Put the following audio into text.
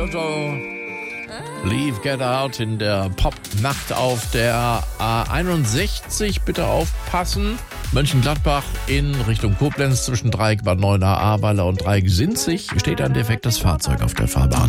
Toto. Leave, Get Out in der Pop-Nacht auf der A61. Bitte aufpassen. Mönchengladbach in Richtung Koblenz zwischen Dreieck Bad Neuenahr, Ahrweiler und Dreieck Sinzig steht ein defektes Fahrzeug auf der Fahrbahn.